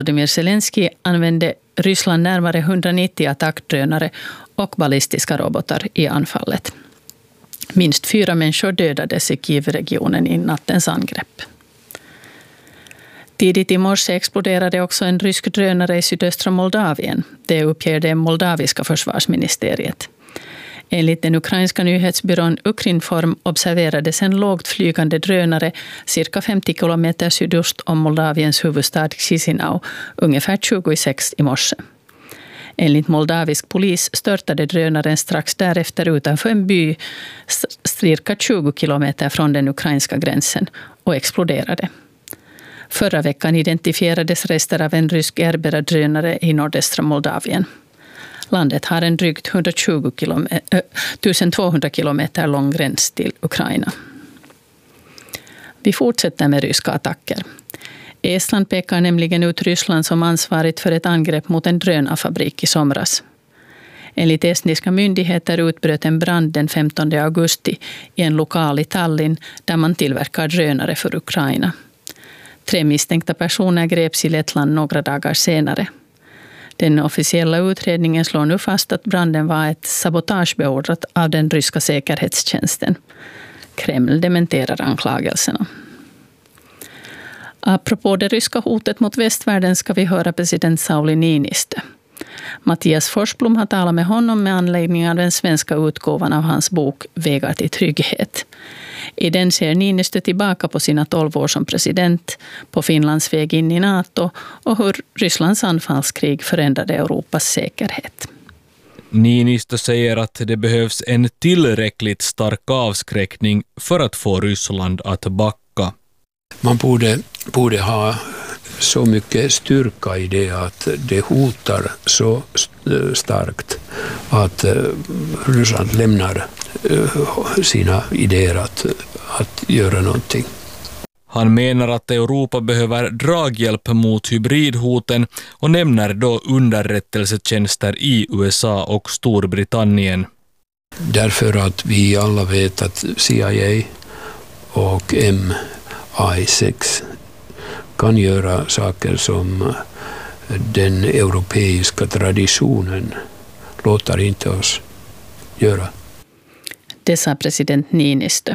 Volodymyr Zelensky använde Ryssland närmare 190 attackdrönare och ballistiska robotar i anfallet. Minst 4 människor dödades i Kiev-regionen i nattens angrepp. Tidigt i morse exploderade också en rysk drönare i sydöstra Moldavien. Det uppger det moldaviska försvarsministeriet. Enligt den ukrainska nyhetsbyrån Ukrinform observerades en lågt flygande drönare cirka 50 kilometer sydost om Moldaviens huvudstad Chisinau ungefär 26 i morse. Enligt moldavisk polis störtade drönaren strax därefter utanför en by cirka 20 kilometer från den ukrainska gränsen och exploderade. Förra veckan identifierades rester av en rysk Erbera-drönare i nordöstra Moldavien. Landet har en drygt 1200 kilometer lång gräns till Ukraina. Vi fortsätter med ryska attacker. Estland pekar nämligen ut Ryssland som ansvarigt för ett angrepp mot en drönarfabrik i somras. Enligt estniska myndigheter utbröt en brand den 15 augusti i en lokal i Tallinn där man tillverkar drönare för Ukraina. 3 misstänkta personer greps i Lettland några dagar senare. Den officiella utredningen slår nu fast att branden var ett sabotage beordrat av den ryska säkerhetstjänsten. Kreml dementerar anklagelserna. Apropå det ryska hotet mot västvärlden ska vi höra president Sauli Niinistö. Mattias Forsblom har talat med honom med anledning av den svenska utgåvan av hans bok Vägar till trygghet. I den ser Niinistö tillbaka på sina 12 år som president, på Finlands väg in i NATO och hur Rysslands anfallskrig förändrade Europas säkerhet. Niinistö säger att det behövs en tillräckligt stark avskräckning för att få Ryssland att backa. Man borde ha så mycket styrka i det att det hotar så starkt att Ryssland lämnar sina idéer att göra någonting. Han menar att Europa behöver draghjälp mot hybridhoten och nämner då underrättelsetjänster i USA och Storbritannien. Därför att vi alla vet att CIA och MI6 kan göra saker som den europeiska traditionen låter inte oss göra. Det sa president Niinistö.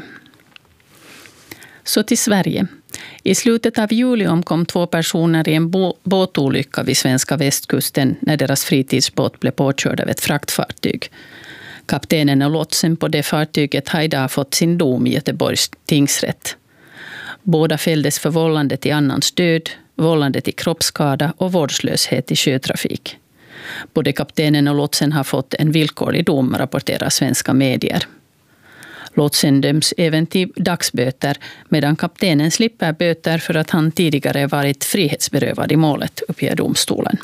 Så till Sverige. I slutet av juli omkom 2 personer i en båtolycka vid svenska västkusten när deras fritidsbåt blev påkörd av ett fraktfartyg. Kaptenen och lotsen på det fartyget har idag fått sin dom i Göteborgs tingsrätt. Båda fälldes för vållande till annans död, vållande till kroppsskada och vårdslöshet i sjötrafik. Både kaptenen och lotsen har fått en villkorlig dom, rapporterar svenska medier. Lotsen döms även till dagsböter, medan kaptenen slipper böter för att han tidigare varit frihetsberövad i målet, uppger domstolen.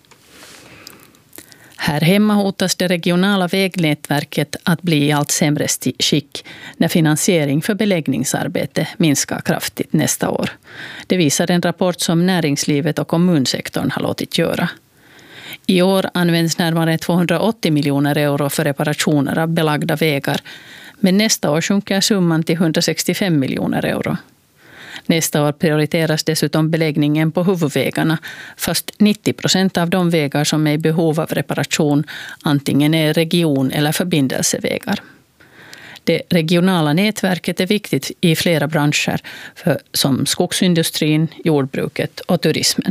Här hemma hotas det regionala vägnätverket att bli i allt sämre skick när finansiering för beläggningsarbete minskar kraftigt nästa år. Det visar en rapport som näringslivet och kommunsektorn har låtit göra. I år används närmare 280 miljoner euro för reparationer av belagda vägar, men nästa år sjunker summan till 165 miljoner euro. Nästa år prioriteras dessutom beläggningen på huvudvägarna, fast 90% av de vägar som är i behov av reparation antingen är region- eller förbindelsevägar. Det regionala nätverket är viktigt i flera branscher som skogsindustrin, jordbruket och turismen.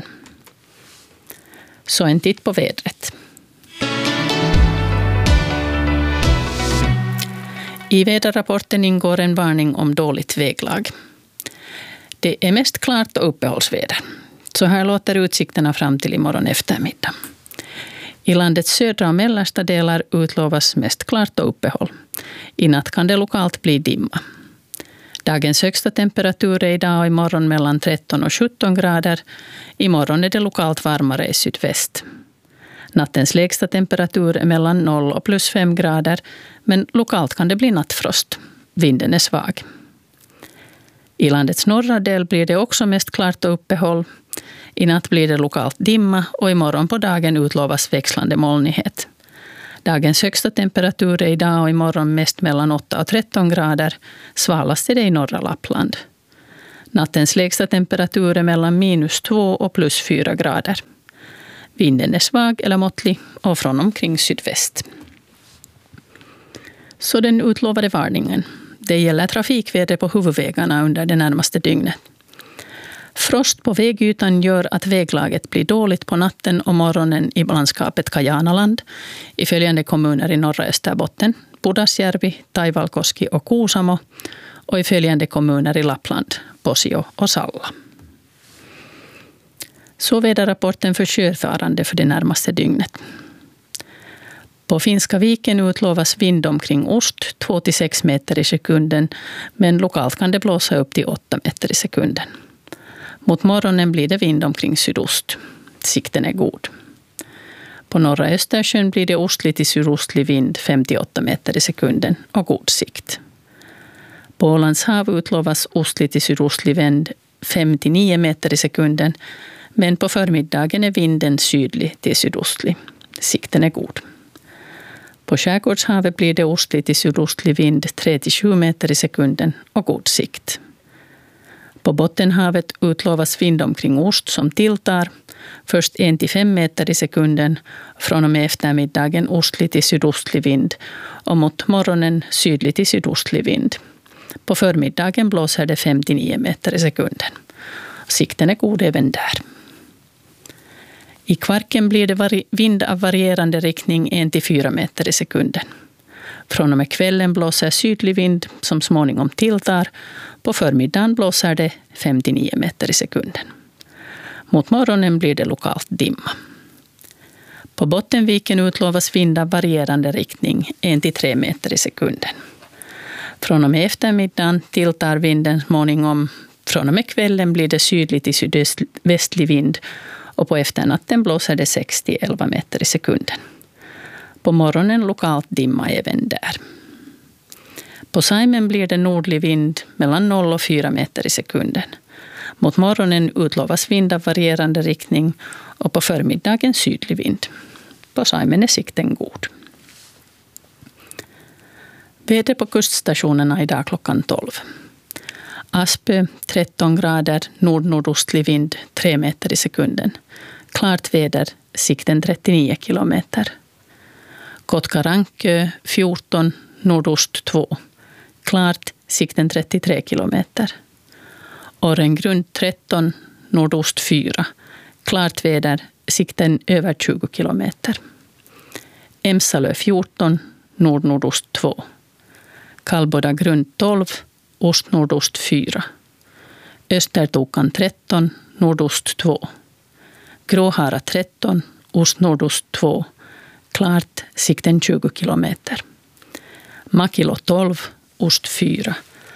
Så en titt på vädret. I väderrapporten ingår en varning om dåligt väglag. Det är mest klart och uppehållsväder. Så här låter utsikterna fram till imorgon eftermiddag. I landets södra och mellersta delar utlovas mest klart och uppehåll. I natt kan det lokalt bli dimma. Dagens högsta temperatur är idag och imorgon mellan 13 och 17 grader. Imorgon är det lokalt varmare i sydväst. Nattens lägsta temperatur är mellan 0 och plus 5 grader, men lokalt kan det bli nattfrost. Vinden är svag. I landets norra del blir det också mest klart och uppehåll. I natt blir det lokalt dimma och imorgon på dagen utlovas växlande molnighet. Dagens högsta temperatur är idag och imorgon mest mellan 8 och 13 grader. Svalast är det i norra Lappland. Nattens lägsta temperatur är mellan -2 och +4 grader. Vinden är svag eller måttlig och från omkring sydväst. Så den utlovade varningen. Det gäller trafikväder på huvudvägarna under det närmaste dygnet. Frost på vägytan gör att väglaget blir dåligt på natten och morgonen i landskapet Kajanaland i följande kommuner i norra Österbotten, Pudasjärvi, Taivalkoski och Kuusamo, och i följande kommuner i Lappland, Posio och Salla. Så väderrapporten för sjöfarande för det närmaste dygnet. På Finska viken utlovas vind omkring ost 2-6 meter i sekunden, men lokalt kan det blåsa upp till 8 meter i sekunden. Mot morgonen blir det vind omkring sydost. Sikten är god. På norra Östersjön blir det ostlig till sydostlig vind 58 meter i sekunden och god sikt. På Ålands hav utlovas ostlig till sydostlig vind 5-9 meter i sekunden, men på förmiddagen är vinden sydlig till sydostlig. Sikten är god. På Skärgårdshavet blir det ostlig till sydostlig vind 3-7 meter i sekunden och god sikt. På Bottenhavet utlovas vind omkring ost som tilltar, först 1-5 meter i sekunden, från och med eftermiddagen ostlig till sydostlig vind och mot morgonen sydlig till sydostlig vind. På förmiddagen blåser det 5-9 meter i sekunden. Sikten är god även där. I Kvarken blir det vind av varierande riktning 1-4 meter i sekunden. Från och med kvällen blåser sydlig vind som småningom tilltar. På förmiddagen blåser det 5-9 meter i sekunden. Mot morgonen blir det lokalt dimma. På Bottenviken utlovas vind av varierande riktning 1-3 meter i sekunden. Från och med eftermiddagen tilltar vinden småningom. Från och med kvällen blir det sydlig till sydvästlig vind och på efternatten blåser det 6-11 meter i sekunden. På morgonen lokalt dimma även där. På Saimen blir det nordlig vind mellan 0 och 4 meter i sekunden. Mot morgonen utlovas vind av varierande riktning och på förmiddagen sydlig vind. På Saimen är sikten god. Väder på kuststationerna idag klockan 12. Aspö 13 grader, nord-nordostlig vind 3 meter i sekunden. Klart väder, sikten 39 kilometer. Kotkarankö 14, nordost 2. Klart, sikten 33 kilometer. Orrengrund 13, nordost 4. Klart väder, sikten över 20 kilometer. Emsalö 14, nord-nordost 2. Kallboda grund 12, ost-nordost 4. Östertokan 13, nordost 2. Gråhara 13, ost-nordost 2. Klart, sikten 20 kilometer. Makilo 12, ost 4.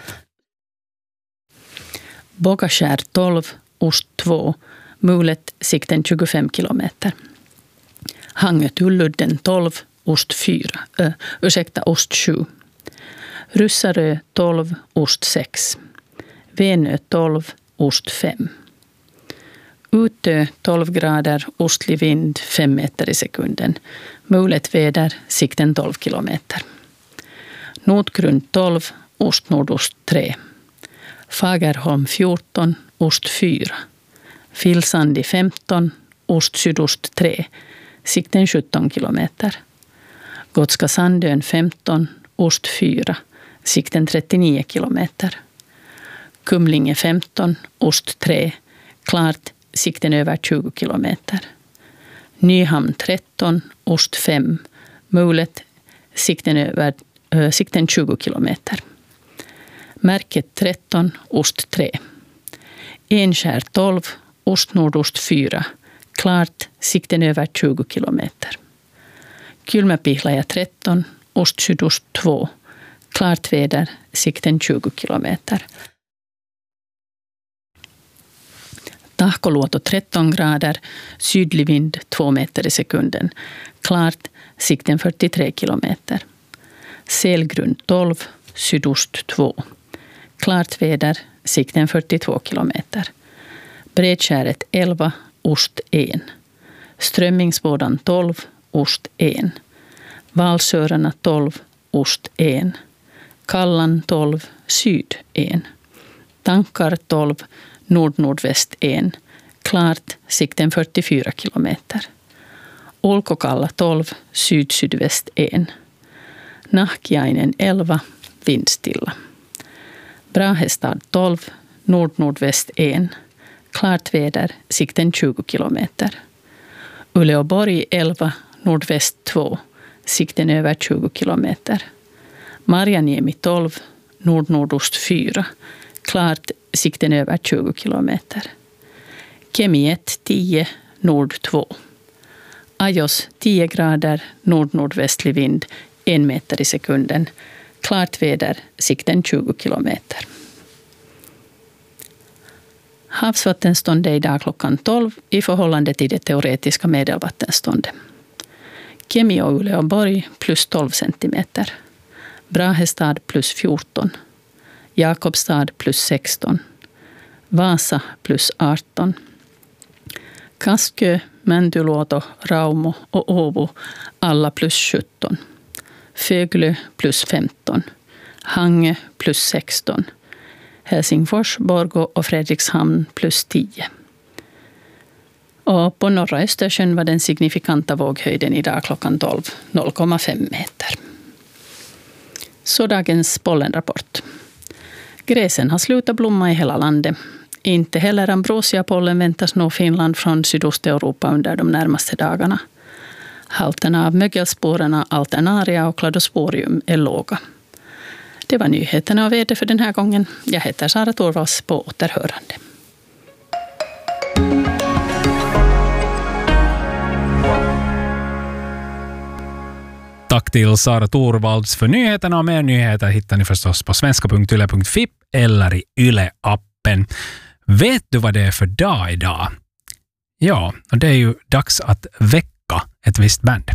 Bogaskär 12, ost 2. Mulet, sikten 25 kilometer. Hangö-Tulludden 12, ost 7. Ryssarö 12, ost 6. Venö 12, ost 5. Utö 12 grader, ostlig vind 5 meter i sekunden. Mulet väder, sikten 12 kilometer. Notgrund 12, ost-nordost 3. Fagerholm 14, ost 4. Filsandi 15, ost-sydost 3. Sikten 17 kilometer. Gotska Sandön 15, ost 4. Sikten 39 kilometer. Kumlinge 15, ost 3. Klart, sikten över 20 kilometer. Nyhamn 13, ost 5. Mulet, sikten 20 kilometer. Märket 13, ost 3. Enskär 12, ost-nordost 4. Klart, sikten över 20 kilometer. Kylmäpihlaja 13, ost-sydost 2. Klart väder, sikten 20 kilometer. Tahkoluoto 13 grader, sydlig vind 2 meter i sekunden. Klart, sikten 43 kilometer. Selgrund 12, sydost 2. Klart väder, sikten 42 kilometer. Bredskäret 11, ost 1. Strömmingsbådan 12, ost 1. Valsörarna 12, ost 1. Kallan 12, syd 1. Tankar 12, nord-nordväst 1. Klart, sikten 44 kilometer. Olkokalla 12, syd-sydväst 1. Nahkiainen 11, vindstilla. Brahestad 12, nord-nordväst 1. Klart väder, sikten 20 kilometer. Uleåborg 11, nordväst 2, sikten över 20 kilometer. Marjaniemi 12, nord-nordost 4, klart, sikten över 20 kilometer. Kemi 1, 10, nord 2. Ajos 10 grader, nord-nordvästlig vind, 1 meter i sekunden. Klart väder, sikten 20 kilometer. Havsvattenståndet idag klockan 12 i förhållande till det teoretiska medelvattenståndet. Kemi och Uleåborg plus 12 centimeter. Brahestad plus 14. Jakobstad plus 16. Vasa plus 18. Kaskö, Mäntyluoto, Raumo och Åbo alla plus 17. Föglö plus 15. Hangö plus 16. Helsingfors, Borgå och Fredrikshamn plus 10. Och på norra Östersjön var den signifikanta våghöjden idag klockan 12, 0,5 meter. Så dagens pollenrapport. Gräsen har slutat blomma i hela landet. Inte heller ambrosiapollen väntas nå Finland från Sydosteuropa under de närmaste dagarna. Halterna av mögelsporerna alternaria och cladosporium är låga. Det var nyheterna och väder för den här gången. Jag heter Sara Torvalds, på återhörande. Tack till Sara Torvalds för nyheterna, och mer nyheter hittar ni förstås på svenska.yle.fi eller i Yle-appen. Vet du vad det är för dag idag? Ja, och det är ju dags att väcka ett visst band.